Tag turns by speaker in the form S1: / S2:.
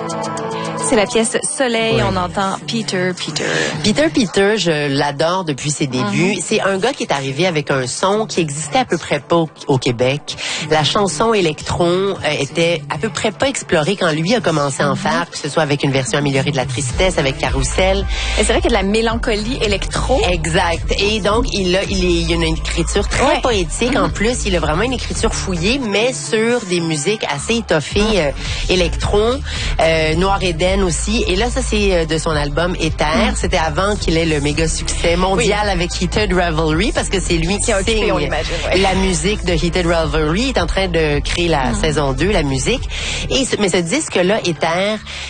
S1: C'est la pièce Soleil, oui. On entend Peter.
S2: Peter, je l'adore depuis ses débuts. C'est un gars qui est arrivé avec un son qui existait à peu près pas au Québec. La chanson électron était à peu près pas explorée quand lui a commencé à en faire, que ce soit avec une version améliorée de La Tristesse, avec Carousel.
S1: Et c'est vrai qu'il y a de la mélancolie électro.
S2: Exact. Et donc, il a une écriture très poétique. En plus, il a vraiment une écriture fouillée, mais sur des musiques assez étoffées, électron, Noir Eden aussi. Et là, ça, c'est de son album Éther. C'était avant qu'il ait le méga succès mondial avec Heated Revelry, parce que c'est lui qui signe la musique de Heated Revelry. Il est en train de créer la saison 2, la musique. Mais ce disque-là, Éther,